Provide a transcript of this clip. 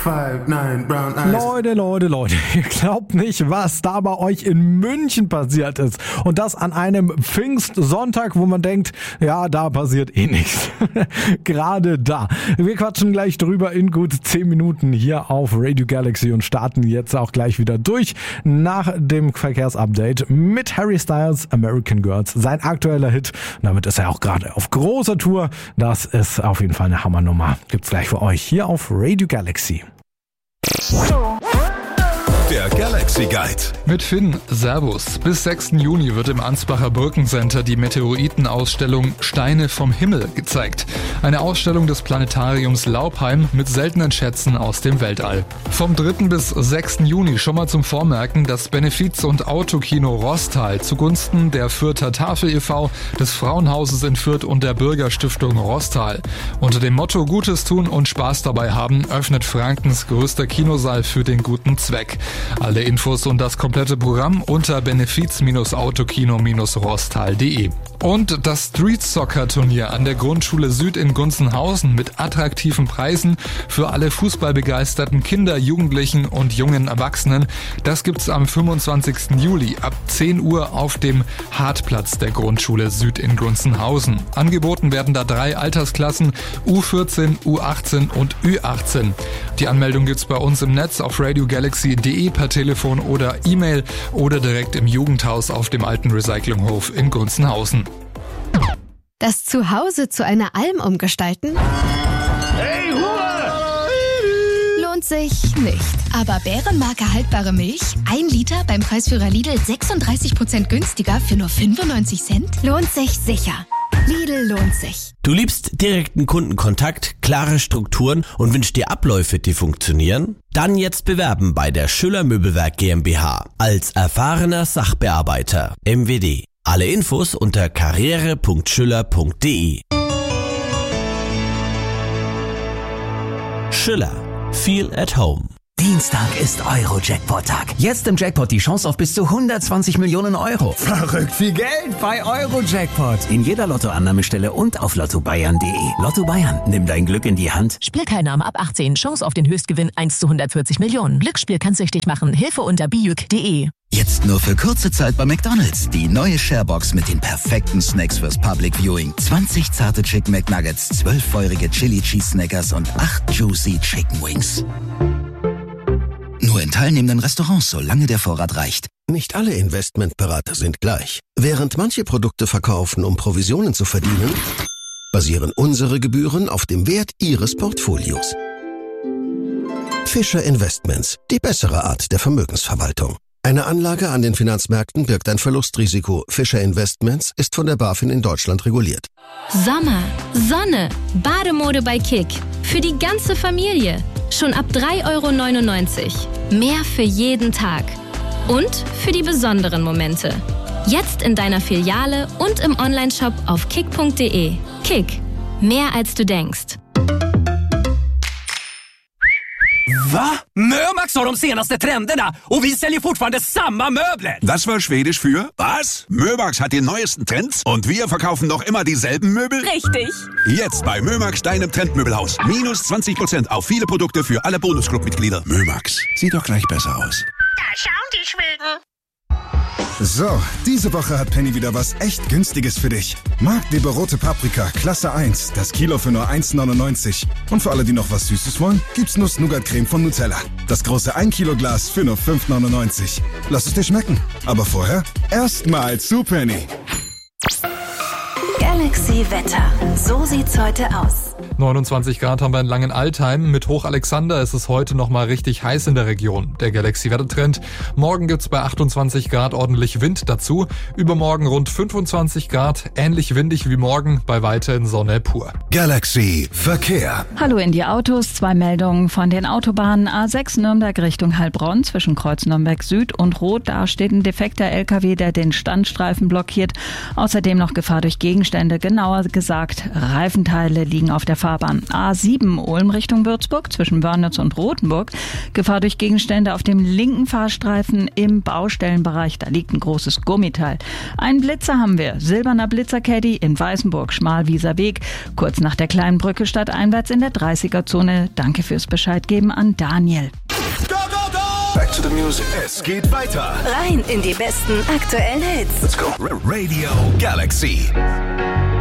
5'9", brown eyes. Leute, ihr glaubt nicht, was da bei euch in München passiert ist. Und das an einem Pfingstsonntag, wo man denkt, ja, da passiert eh nichts. Gerade da. Wir quatschen gleich drüber in gut 10 Minuten hier auf Radio Galaxy und starten jetzt auch gleich wieder durch nach dem Verkehrsupdate mit Harry Styles, American Girls, sein aktueller Hit. Und damit ist er auch gerade auf großer Tour. Das ist auf jeden Fall eine Hammernummer. Gibt's gleich für euch hier auf Radio Galaxy. Der Galaxy Guide. Mit Finn, Servus. Bis 6. Juni wird im Ansbacher Birkencenter die Meteoritenausstellung Steine vom Himmel gezeigt. Eine Ausstellung des Planetariums Laupheim mit seltenen Schätzen aus dem Weltall. Vom 3. bis 6. Juni schon mal zum Vormerken das Benefiz- und Autokino Roßtal zugunsten der Fürther Tafel e.V., des Frauenhauses in Fürth und der Bürgerstiftung Roßtal. Unter dem Motto Gutes tun und Spaß dabei haben öffnet Frankens größter Kinosaal für den guten Zweck. Alle Infos und das komplette Programm unter benefiz-autokino-rostal.de. Und das Street-Soccer-Turnier an der Grundschule Süd in Gunzenhausen mit attraktiven Preisen für alle fußballbegeisterten Kinder, Jugendlichen und jungen Erwachsenen. Das gibt's am 25. Juli ab 10 Uhr auf dem Hartplatz der Grundschule Süd in Gunzenhausen. Angeboten werden da 3 Altersklassen, U14, U18 und Ü18. Die Anmeldung gibt's bei uns im Netz auf radiogalaxy.de per Telefon oder E-Mail oder direkt im Jugendhaus auf dem alten Recyclinghof in Gunzenhausen. Das Zuhause zu einer Alm umgestalten? Hey, Ruhe! Lohnt sich nicht. Aber Bärenmarke haltbare Milch, 1 Liter beim Preisführer Lidl 36% günstiger für nur 95 Cent? Lohnt sich sicher. Lidl lohnt sich. Du liebst direkten Kundenkontakt, klare Strukturen und wünschst dir Abläufe, die funktionieren? Dann jetzt bewerben bei der Schüller Möbelwerk GmbH als erfahrener Sachbearbeiter. MWD. Alle Infos unter karriere.schüller.de. Schüller. Feel at home. Dienstag ist Euro-Jackpot-Tag. Jetzt im Jackpot die Chance auf bis zu 120 Millionen Euro. Verrückt viel Geld bei Euro-Jackpot. In jeder Lottoannahmestelle und auf lottobayern.de. Lotto Bayern, nimm dein Glück in die Hand. Spielteilnahme ab 18. Chance auf den Höchstgewinn 1 zu 140 Millionen. Glücksspiel kann süchtig machen. Hilfe unter biuk.de. Jetzt nur für kurze Zeit bei McDonald's. Die neue Sharebox mit den perfekten Snacks fürs Public Viewing. 20 zarte Chicken McNuggets, 12 feurige Chili Cheese Snackers und 8 juicy Chicken Wings. Nur in teilnehmenden Restaurants, solange der Vorrat reicht. Nicht alle Investmentberater sind gleich. Während manche Produkte verkaufen, um Provisionen zu verdienen, basieren unsere Gebühren auf dem Wert Ihres Portfolios. Fischer Investments, die bessere Art der Vermögensverwaltung. Eine Anlage an den Finanzmärkten birgt ein Verlustrisiko. Fischer Investments ist von der BaFin in Deutschland reguliert. Sommer, Sonne, Bademode bei Kick. Für die ganze Familie. Schon ab 3,99 €. Mehr für jeden Tag. Und für die besonderen Momente. Jetzt in deiner Filiale und im Onlineshop auf kick.de. Kick. Mehr als du denkst. Va? Mömax har de senaste trenderna och vi säljer fortfarande samma möbler. Das war Schwedisch für was? Mömax hat die neuesten Trends und wir verkaufen noch immer dieselben Möbel? Richtig. Jetzt bei Mömax, deinem Trendmöbelhaus. Minus 20% auf viele Produkte für alle Bonusclub-Mitglieder. Mömax, sieht doch gleich besser aus. Da schauen die Schweden. So, diese Woche hat Penny wieder was echt Günstiges für dich. Marktleber rote Paprika, Klasse 1, das Kilo für nur 1,99. Und für alle, die noch was Süßes wollen, gibt's Nuss-Nougat-Creme von Nutella. Das große 1 Kilo Glas für nur 5,99. Lass es dir schmecken. Aber vorher erstmal zu Penny. Galaxy Wetter. So sieht's heute aus. 29 Grad haben wir in Langenaltheim. Mit Hoch Alexander ist es heute nochmal richtig heiß in der Region. Der Galaxy-Wettertrend. Morgen gibt's bei 28 Grad ordentlich Wind dazu. Übermorgen rund 25 Grad. Ähnlich windig wie morgen, bei weiterhin Sonne pur. Galaxy Verkehr. Hallo in die Autos. 2 Meldungen von den Autobahnen A6 Nürnberg Richtung Heilbronn zwischen Kreuz Nürnberg Süd und Rot. Da steht ein defekter LKW, der den Standstreifen blockiert. Außerdem noch Gefahr durch Gegenstände. Genauer gesagt, Reifenteile liegen auf der Fahrbahn. A7 Ulm Richtung Würzburg zwischen Wörnitz und Rothenburg. Gefahr durch Gegenstände auf dem linken Fahrstreifen im Baustellenbereich. Da liegt ein großes Gummiteil. Einen Blitzer haben wir. Silberner Blitzercaddy in Weißenburg, Schmalwieser Weg. Kurz nach der kleinen Brücke stadteinwärts in der 30er-Zone. Danke fürs Bescheid geben an Daniel. Back to the music. Es geht weiter. Rein in die besten aktuellen Hits. Let's go. Radio Galaxy.